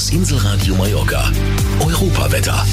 Das Inselradio Mallorca. Europawetter.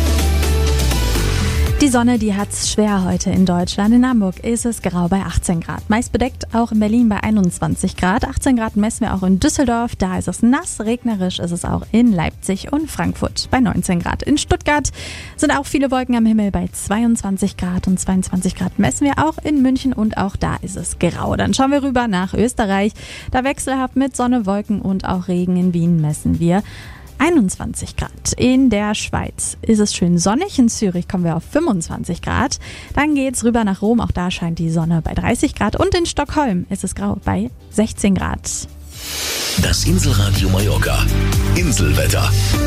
Die Sonne, die hat's schwer heute in Deutschland. In Hamburg ist es grau bei 18 Grad. Meist bedeckt auch in Berlin bei 21 Grad. 18 Grad messen wir auch in Düsseldorf. Da ist es nass. Regnerisch ist es auch in Leipzig und Frankfurt bei 19 Grad. In Stuttgart sind auch viele Wolken am Himmel bei 22 Grad. Und 22 Grad messen wir auch in München und auch da ist es grau. Dann schauen wir rüber nach Österreich. Da wechselhaft mit Sonne, Wolken und auch Regen. In Wien messen wir 21 Grad. In der Schweiz ist es schön sonnig. In Zürich kommen wir auf 25 Grad. Dann geht's rüber nach Rom. Auch da scheint die Sonne bei 30 Grad. Und in Stockholm ist es grau bei 16 Grad. Das Inselradio Mallorca. Inselwetter.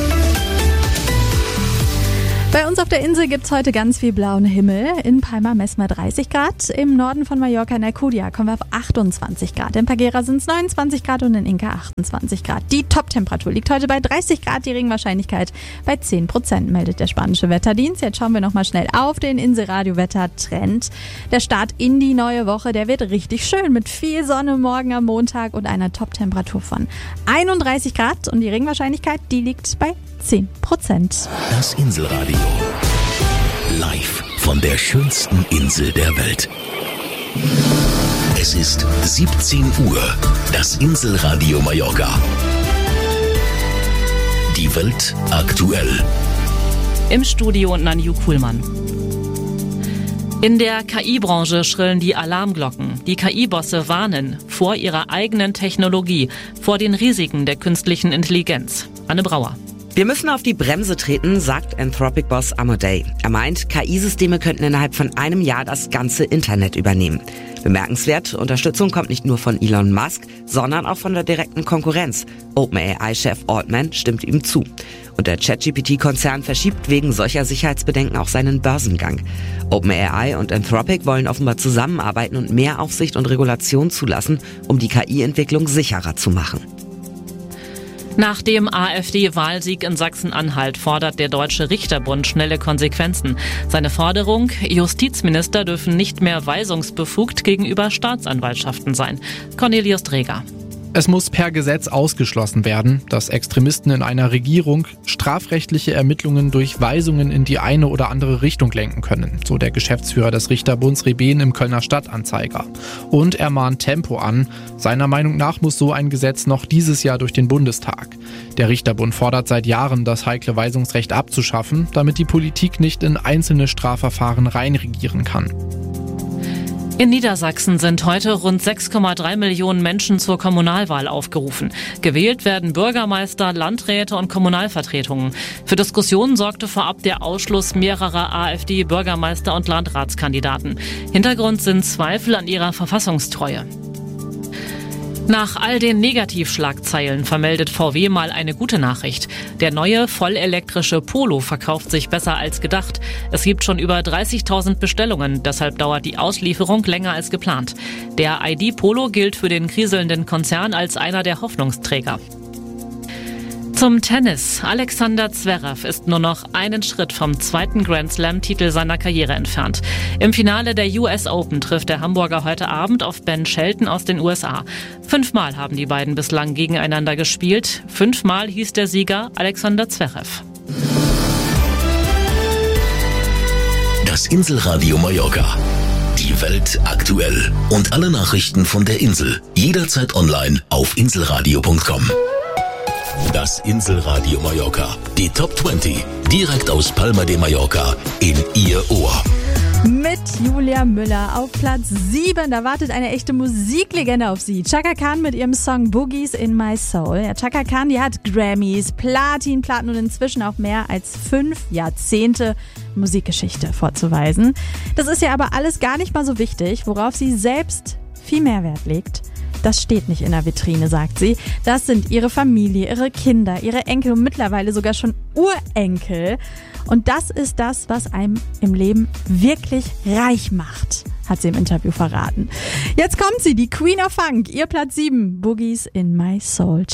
Bei uns auf der Insel gibt's heute ganz viel blauen Himmel. In Palma messen wir 30 Grad. Im Norden von Mallorca in Alcudia kommen wir auf 28 Grad. In Peguera sind es 29 Grad und in Inca 28 Grad. Die Top-Temperatur liegt heute bei 30 Grad. Die Regenwahrscheinlichkeit bei 10%, meldet der spanische Wetterdienst. Jetzt schauen wir nochmal schnell auf den Inselradio-Wetter-Trend. Der Start in die neue Woche, der wird richtig schön mit viel Sonne morgen am Montag und einer Top-Temperatur von 31 Grad. Und die Regenwahrscheinlichkeit, die liegt bei 10%. Das Inselradio. Live von der schönsten Insel der Welt. Es ist 17 Uhr. Das Inselradio Mallorca. Die Welt aktuell. Im Studio Nanju Kuhlmann. In der KI-Branche schrillen die Alarmglocken. Die KI-Bosse warnen vor ihrer eigenen Technologie, vor den Risiken der künstlichen Intelligenz. Anne Brauer. Wir müssen auf die Bremse treten, sagt Anthropic-Boss Amodei. Er meint, KI-Systeme könnten innerhalb von einem Jahr das ganze Internet übernehmen. Bemerkenswert, Unterstützung kommt nicht nur von Elon Musk, sondern auch von der direkten Konkurrenz. OpenAI-Chef Altman stimmt ihm zu. Und der ChatGPT-Konzern verschiebt wegen solcher Sicherheitsbedenken auch seinen Börsengang. OpenAI und Anthropic wollen offenbar zusammenarbeiten und mehr Aufsicht und Regulation zulassen, um die KI-Entwicklung sicherer zu machen. Nach dem AfD-Wahlsieg in Sachsen-Anhalt fordert der Deutsche Richterbund schnelle Konsequenzen. Seine Forderung: Justizminister dürfen nicht mehr weisungsbefugt gegenüber Staatsanwaltschaften sein. Cornelius Dreger. Es muss per Gesetz ausgeschlossen werden, dass Extremisten in einer Regierung strafrechtliche Ermittlungen durch Weisungen in die eine oder andere Richtung lenken können, so der Geschäftsführer des Richterbunds Reben im Kölner Stadtanzeiger. Und er mahnt Tempo an. Seiner Meinung nach muss so ein Gesetz noch dieses Jahr durch den Bundestag. Der Richterbund fordert seit Jahren, das heikle Weisungsrecht abzuschaffen, damit die Politik nicht in einzelne Strafverfahren reinregieren kann. In Niedersachsen sind heute rund 6,3 Millionen Menschen zur Kommunalwahl aufgerufen. Gewählt werden Bürgermeister, Landräte und Kommunalvertretungen. Für Diskussionen sorgte vorab der Ausschluss mehrerer AfD-Bürgermeister- und Landratskandidaten. Hintergrund sind Zweifel an ihrer Verfassungstreue. Nach all den Negativschlagzeilen vermeldet VW mal eine gute Nachricht. Der neue vollelektrische Polo verkauft sich besser als gedacht. Es gibt schon über 30.000 Bestellungen, deshalb dauert die Auslieferung länger als geplant. Der ID Polo gilt für den kriselnden Konzern als einer der Hoffnungsträger. Zum Tennis. Alexander Zverev ist nur noch einen Schritt vom zweiten Grand-Slam-Titel seiner Karriere entfernt. Im Finale der US Open trifft der Hamburger heute Abend auf Ben Shelton aus den USA. 5-mal haben die beiden bislang gegeneinander gespielt. 5-mal hieß der Sieger Alexander Zverev. Das Inselradio Mallorca. Die Welt aktuell. Und alle Nachrichten von der Insel. Jederzeit online auf inselradio.com. Das Inselradio Mallorca. Die Top 20. Direkt aus Palma de Mallorca in Ihr Ohr. Mit Julia Müller auf Platz 7. Da wartet eine echte Musiklegende auf Sie. Chaka Khan mit ihrem Song Boogies in My Soul. Ja, Chaka Khan, die hat Grammys, Platin und inzwischen auch mehr als 5 Jahrzehnte Musikgeschichte vorzuweisen. Das ist ja aber alles gar nicht mal so wichtig. Worauf sie selbst viel mehr Wert legt, das steht nicht in der Vitrine, sagt sie. Das sind ihre Familie, ihre Kinder, ihre Enkel und mittlerweile sogar schon Urenkel. Und das ist das, was einem im Leben wirklich reich macht, hat sie im Interview verraten. Jetzt kommt sie, die Queen of Funk, ihr Platz 7, Boogies in My Soul.